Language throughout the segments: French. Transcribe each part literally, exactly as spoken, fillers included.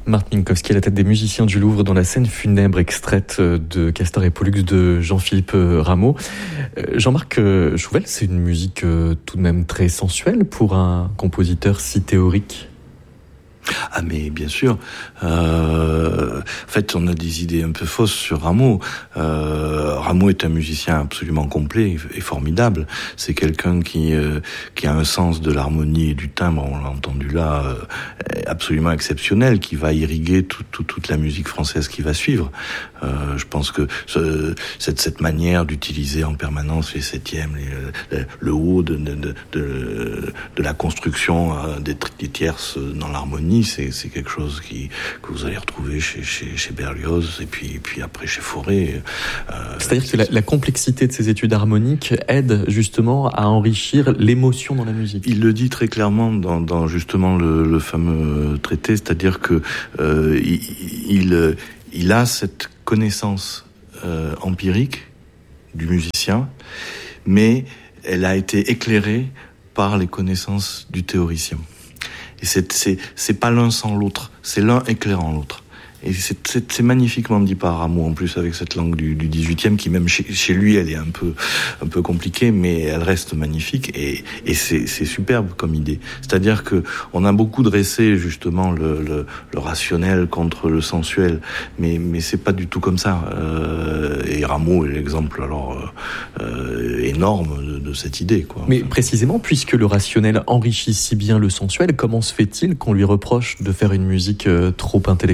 Marthe Minkowski à la tête des musiciens du Louvre dans la scène funèbre extraite de Castor et Pollux de Jean-Philippe Rameau. Jean-Marc Chouvel, c'est une musique tout de même très sensuelle pour un compositeur si théorique. Ah mais bien sûr. Euh, en fait, on a des idées un peu fausses sur Rameau. Euh, Rameau est un musicien absolument complet et formidable. C'est quelqu'un qui euh, qui a un sens de l'harmonie et du timbre, on l'a entendu là, euh, absolument exceptionnel, qui va irriguer tout, tout, toute la musique française qui va suivre. Euh, je pense que ce, cette, cette manière d'utiliser en permanence les septièmes, les, le, le haut de, de, de, de, de la construction des, des tierces dans l'harmonie, c'est, c'est quelque chose qui, que vous allez retrouver chez, chez, chez Berlioz et puis, et puis après chez Fauré. Euh, C'est-à-dire que la, la complexité de ces études harmoniques aide justement à enrichir l'émotion dans la musique. Il le dit très clairement dans, dans justement le, le fameux traité, c'est-à-dire que euh, il, il, il a cette connaissance euh, empirique du musicien, mais elle a été éclairée par les connaissances du théoricien. Et c'est, c'est, c'est pas l'un sans l'autre, c'est l'un éclairant l'autre. Et c'est, c'est, c'est magnifiquement dit par Rameau, en plus, avec cette langue du, du dix-huitième, qui même chez, chez lui, elle est un peu, un peu compliquée, mais elle reste magnifique, et, et c'est, c'est superbe comme idée. C'est-à-dire que on a beaucoup dressé, justement, le, le, le rationnel contre le sensuel, mais, mais c'est pas du tout comme ça. Euh, et Rameau est l'exemple, alors, euh, énorme de, de cette idée, quoi. Mais précisément, puisque le rationnel enrichit si bien le sensuel, comment se fait-il qu'on lui reproche de faire une musique euh, trop intellectuelle ?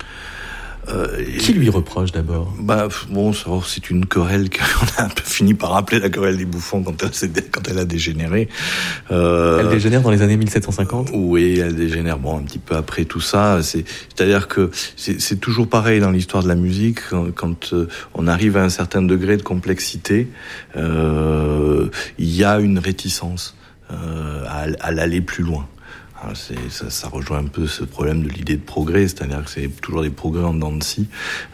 Euh, Qui lui reproche d'abord ? Bah bon, c'est une querelle qu'on a un peu fini par appeler la querelle des bouffons quand elle, quand elle a dégénéré. Euh, elle dégénère dans les années mille sept cent cinquante ? Oui, elle dégénère bon un petit peu après tout ça. C'est, c'est-à-dire que c'est, c'est toujours pareil dans l'histoire de la musique. Quand, quand on arrive à un certain degré de complexité, euh, il y a une réticence euh, à, à l'aller plus loin. C'est, ça, ça rejoint un peu ce problème de l'idée de progrès, c'est-à-dire que c'est toujours des progrès en dents de scie,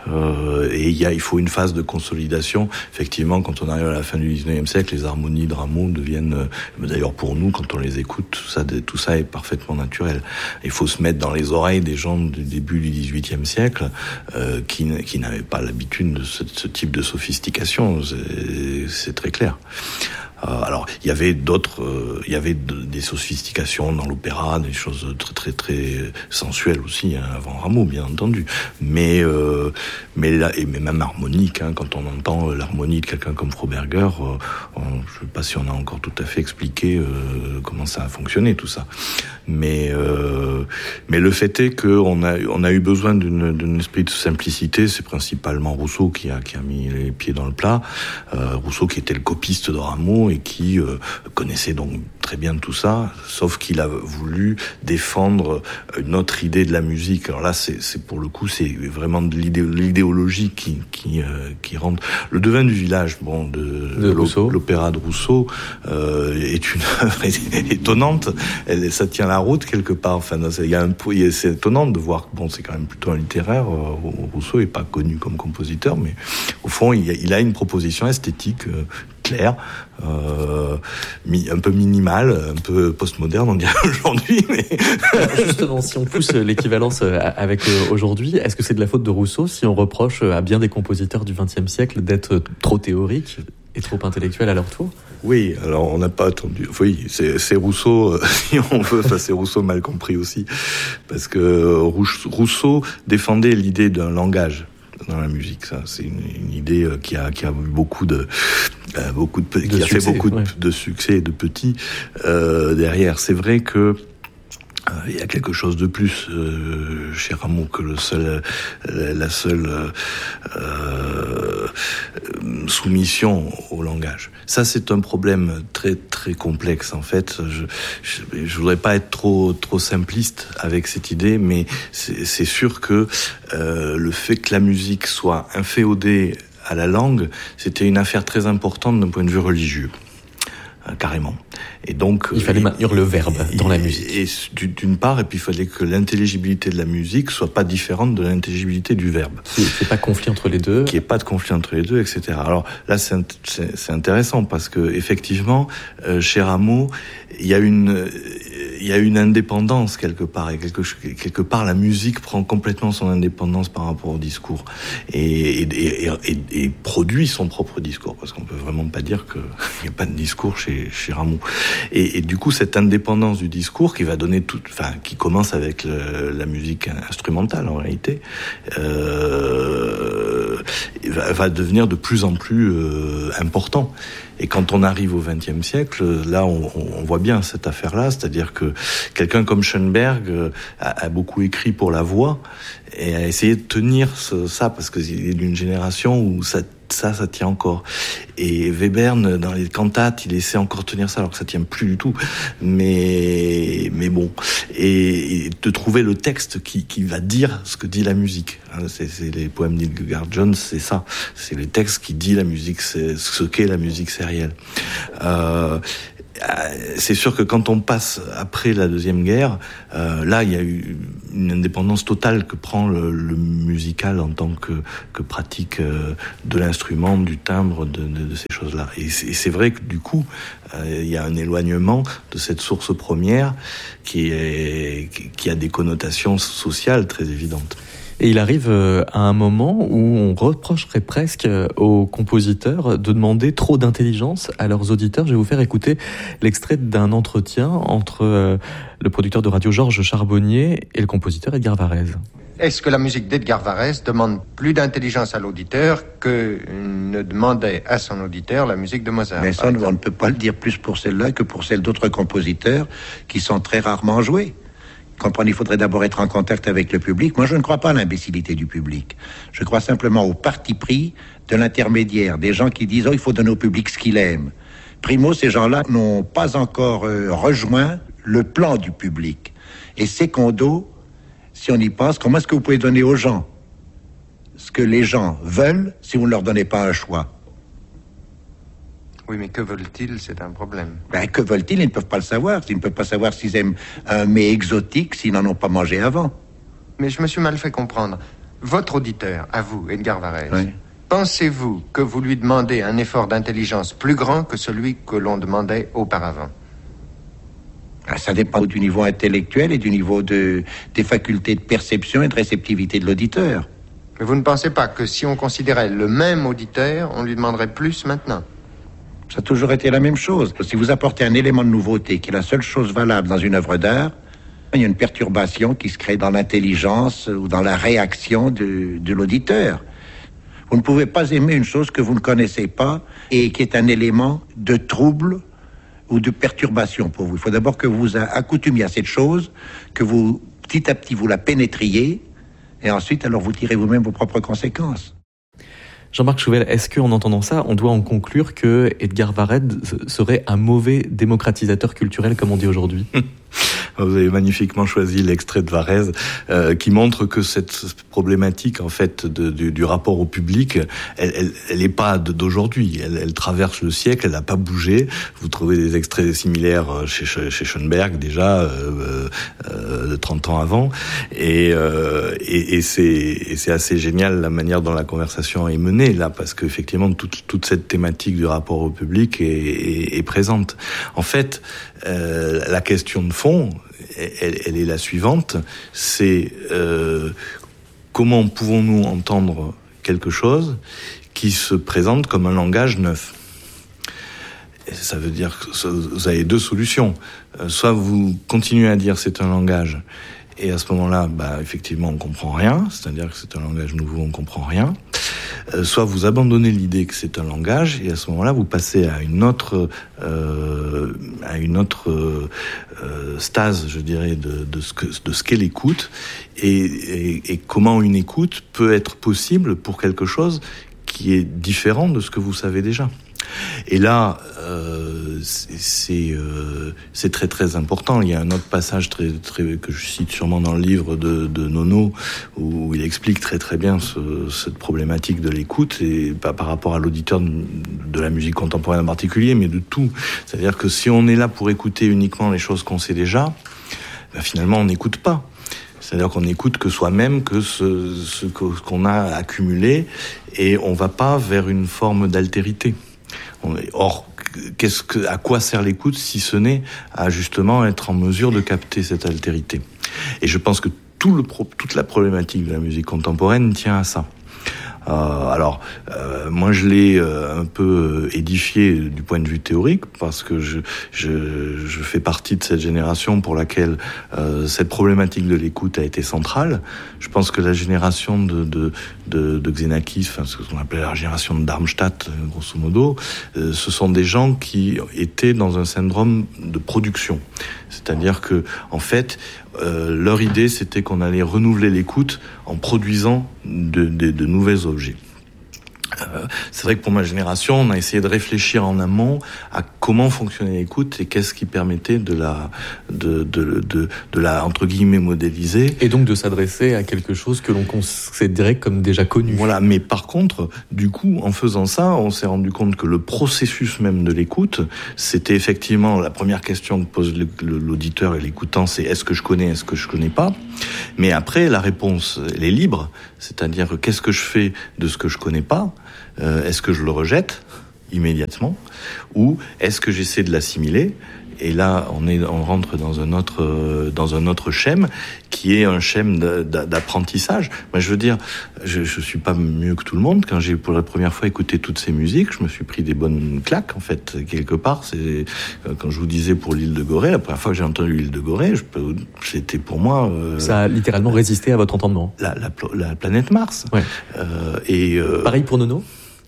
euh, et il y a, il faut une phase de consolidation. Effectivement, quand on arrive à la fin du dix-neuvième siècle, les harmonies de Rameau deviennent, euh, d'ailleurs pour nous, quand on les écoute, tout ça, tout ça est parfaitement naturel. Il faut se mettre dans les oreilles des gens du début du dix-huitième siècle, euh, qui, qui n'avaient pas l'habitude de ce, ce type de sophistication. C'est, c'est très clair. Euh, alors, il y avait d'autres, euh, il y avait de, des sophistications dans l'opéra, des choses très très très sensuelles aussi, hein, avant Rameau, bien entendu. Mais euh, mais là, et même harmonique, hein, quand on entend l'harmonie de quelqu'un comme Froberger, euh, on, je ne sais pas si on a encore tout à fait expliqué euh, comment ça a fonctionné tout ça. Mais euh, mais le fait est que on a on a eu besoin d'une d'un esprit de simplicité. C'est principalement Rousseau qui a qui a mis les pieds dans le plat. Euh, Rousseau qui était le copiste de Rameau et qui euh, connaissait donc très bien tout ça, sauf qu'il a voulu défendre une autre idée de la musique. Alors là, c'est, c'est pour le coup, c'est vraiment de l'idé- l'idéologie qui qui euh, qui rentre. Le Devin du village, bon, de, de Rousseau. L'opéra de Rousseau euh, est une œuvre étonnante. Elle, ça tient la route quelque part. Enfin, il y a un, c'est étonnant de voir que bon, c'est quand même plutôt un littéraire. Rousseau est pas connu comme compositeur, mais au fond, il a, il a une proposition esthétique euh, claire, euh, mi, un peu minimale, un peu postmoderne, on dirait aujourd'hui. Mais justement, si on pousse l'équivalence avec aujourd'hui, est-ce que c'est de la faute de Rousseau si on reproche à bien des compositeurs du vingtième siècle d'être trop théoriques et trop intellectuels à leur tour ? Oui, alors on n'a pas attendu. Oui, c'est, c'est Rousseau, euh, si on veut. Enfin, c'est Rousseau mal compris aussi, parce que Rousseau défendait l'idée d'un langage dans la musique. Ça, c'est une, une idée qui a qui a eu beaucoup de euh, beaucoup de, de qui succès, a fait beaucoup ouais. de, de succès et de petits euh, derrière. C'est vrai que il y a quelque chose de plus euh, chez Rameau que le seul, la seule euh, soumission au langage. Ça, c'est un problème très très complexe en fait. Je, je, je voudrais pas être trop trop simpliste avec cette idée, mais c'est, c'est sûr que euh, le fait que la musique soit inféodée à la langue, c'était une affaire très importante d'un point de vue religieux. Carrément. Et donc il fallait maintenir le verbe dans la musique. Et, et d'une part, et puis il fallait que l'intelligibilité de la musique soit pas différente de l'intelligibilité du verbe. Qu'il n'y ait pas de conflit entre les deux. Qu'il n'y ait pas de conflit entre les deux, et cetera. Alors là, c'est, c'est, c'est intéressant parce que effectivement, euh, chez Rameau, il y a une il y a une indépendance quelque part, et quelque, quelque part la musique prend complètement son indépendance par rapport au discours et, et, et, et, et produit son propre discours, parce qu'on peut vraiment pas dire qu'il n'y a pas de discours chez, chez Rameau. Et, et du coup, cette indépendance du discours qui va donner tout, enfin, qui commence avec le, la musique instrumentale en réalité, euh, va, va devenir de plus en plus euh, important. Et quand on arrive au vingtième siècle, là, on, on voit bien cette affaire-là, c'est-à-dire que quelqu'un comme Schoenberg a, a beaucoup écrit pour la voix et a essayé de tenir ce, ça, parce qu'il est d'une génération où ça, ça, ça tient encore. Et Webern, dans les cantates, il essaie encore de tenir ça, alors que ça tient plus du tout. Mais, mais bon. Et, et de trouver le texte qui, qui va dire ce que dit la musique. C'est, c'est les poèmes d'Hildegard Jones, c'est ça. C'est les textes qui disent la musique, c'est ce qu'est la musique sérielle. Euh, c'est sûr que quand on passe après la Deuxième Guerre, euh, là, il y a eu une indépendance totale que prend le, le musical en tant que, que pratique euh, de l'instrument, du timbre, de, de, de ces choses-là. Et c'est, et c'est vrai que du coup, euh, il y a un éloignement de cette source première qui, est, qui a des connotations sociales très évidentes. Et il arrive à un moment où on reprocherait presque aux compositeurs de demander trop d'intelligence à leurs auditeurs. Je vais vous faire écouter l'extrait d'un entretien entre le producteur de radio Georges Charbonnier et le compositeur Edgar Varèse. Est-ce que la musique d'Edgar Varèse demande plus d'intelligence à l'auditeur que ne demandait à son auditeur la musique de Mozart? Mais ça, on ne peut pas le dire plus pour celle-là que pour celle d'autres compositeurs qui sont très rarement joués. Comprenez, il faudrait d'abord être en contact avec le public. Moi, je ne crois pas à l'imbécilité du public. Je crois simplement au parti pris de l'intermédiaire, des gens qui disent « Oh, il faut donner au public ce qu'il aime ». Primo, ces gens-là n'ont pas encore euh, rejoint le plan du public. Et secondo, si on y pense, comment est-ce que vous pouvez donner aux gens ce que les gens veulent si vous ne leur donnez pas un choix? Oui, mais que veulent-ils? C'est un problème. Ben, que veulent-ils? Ils ne peuvent pas le savoir. Ils ne peuvent pas savoir s'ils aiment un mets exotique s'ils n'en ont pas mangé avant. Mais je me suis mal fait comprendre. Votre auditeur, à vous, Edgar Varèse, oui. Pensez-vous que vous lui demandez un effort d'intelligence plus grand que celui que l'on demandait auparavant? Ça dépend du niveau intellectuel et du niveau de, des facultés de perception et de réceptivité de l'auditeur. Mais vous ne pensez pas que si on considérait le même auditeur, on lui demanderait plus maintenant? Ça a toujours été la même chose. Si vous apportez un élément de nouveauté qui est la seule chose valable dans une œuvre d'art, il y a une perturbation qui se crée dans l'intelligence ou dans la réaction de, de l'auditeur. Vous ne pouvez pas aimer une chose que vous ne connaissez pas et qui est un élément de trouble ou de perturbation pour vous. Il faut d'abord que vous vous accoutumiez à cette chose, que vous, petit à petit, vous la pénétriez, et ensuite, alors vous tirez vous-même vos propres conséquences. Jean-Marc Chouvel, est-ce qu'en entendant ça, on doit en conclure que Edgar Varèse serait un mauvais démocratisateur culturel, comme on dit aujourd'hui? Vous avez magnifiquement choisi l'extrait de Varèse euh, qui montre que cette problématique en fait de, du, du rapport au public, elle, elle, elle est pas d'aujourd'hui. Elle, elle traverse le siècle, elle n'a pas bougé. Vous trouvez des extraits similaires chez, chez Schoenberg déjà euh, euh, trente ans avant, et, euh, et, et, c'est, et c'est assez génial la manière dont la conversation est menée là, parce qu'effectivement toute, toute cette thématique du rapport au public est, est, est présente. En fait, euh, la question de fond, Elle, elle est la suivante, c'est euh, comment pouvons-nous entendre quelque chose qui se présente comme un langage neuf? Et ça veut dire que vous avez deux solutions. Soit vous continuez à dire c'est un langage, et à ce moment-là, bah, effectivement, on comprend rien, c'est-à-dire que c'est un langage nouveau, on comprend rien. Euh, soit vous abandonnez l'idée que c'est un langage, et à ce moment-là, vous passez à une autre, euh, à une autre euh, stase, je dirais, de, de ce que, de ce qu'est l'écoute, et, et, et comment une écoute peut être possible pour quelque chose qui est différent de ce que vous savez déjà. Et là, euh, c'est, c'est, euh, c'est très très important. Il y a un autre passage très, très, que je cite sûrement dans le livre de, de Nono, où il explique très très bien ce, cette problématique de l'écoute, et pas par rapport à l'auditeur de, de la musique contemporaine en particulier, mais de tout. C'est-à-dire que si on est là pour écouter uniquement les choses qu'on sait déjà, ben finalement on n'écoute pas. C'est-à-dire qu'on n'écoute que soi-même, que ce, ce qu'on a accumulé, et on va pas vers une forme d'altérité. Or, qu'est-ce que, à quoi sert l'écoute si ce n'est à justement être en mesure de capter cette altérité. Et je pense que tout le pro, toute la problématique de la musique contemporaine tient à ça. Euh, alors, euh, moi je l'ai euh, un peu édifié du point de vue théorique parce que je, je, je fais partie de cette génération pour laquelle euh, cette problématique de l'écoute a été centrale. Je pense que la génération de, de, de, de Xenakis, enfin ce qu'on appelait la génération de Darmstadt, grosso modo, euh, ce sont des gens qui étaient dans un syndrome de production. C'est-à-dire que, en fait, euh, leur idée, c'était qu'on allait renouveler l'écoute en produisant de, de, de nouveaux objets. Euh, c'est vrai que pour ma génération, on a essayé de réfléchir en amont à comment fonctionnait l'écoute et qu'est-ce qui permettait de la, de, de, de, de la entre guillemets modéliser. Et donc de s'adresser à quelque chose que l'on considérait comme déjà connu. Voilà, mais par contre, du coup, en faisant ça, on s'est rendu compte que le processus même de l'écoute, c'était effectivement la première question que pose l'auditeur et l'écoutant, c'est est-ce que je connais, est-ce que je connais pas. Mais après, la réponse, elle est libre, c'est-à-dire qu'est-ce que je fais de ce que je connais pas. Euh, est-ce que je le rejette immédiatement ou est-ce que j'essaie de l'assimiler? Et là, on est, on rentre dans un autre, euh, dans un autre schème qui est un schème d'apprentissage. Moi, je veux dire, je, je suis pas mieux que tout le monde. Quand j'ai pour la première fois écouté toutes ces musiques, je me suis pris des bonnes claques, en fait, quelque part. C'est, quand je vous disais pour l'île de Gorée, la première fois que j'ai entendu l'île de Gorée, je peux, c'était pour moi, euh, ça a littéralement résisté à votre entendement. La, la, la planète Mars. Ouais. Euh, et, euh, pareil pour Nono?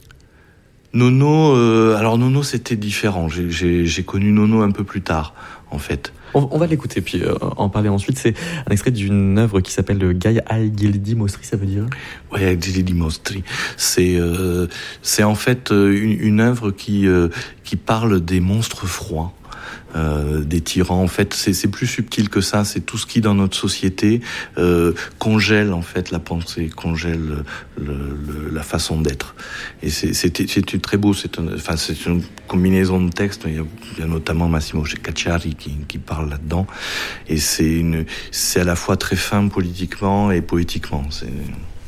Nono, euh, alors Nono c'était différent. J'ai, j'ai, j'ai connu Nono un peu plus tard, en fait. On, on va l'écouter puis euh, en parler ensuite. C'est un extrait d'une œuvre qui s'appelle Gaia Al-Gildi Mostri, ça veut dire? Ouais, Al-Gildi Mostri. C'est, euh, c'est en fait une, une œuvre qui, euh, qui parle des monstres froids. Euh, des tyrans. En fait, c'est, c'est plus subtil que ça. C'est tout ce qui, dans notre société, euh, congèle en fait la pensée, congèle le, le, la façon d'être. Et c'est, c'est, c'est très beau. C'est, un, enfin, c'est une combinaison de textes. Il y a, il y a notamment Massimo Cacciari qui, qui parle là-dedans. Et c'est une, c'est à la fois très fin politiquement et poétiquement. C'est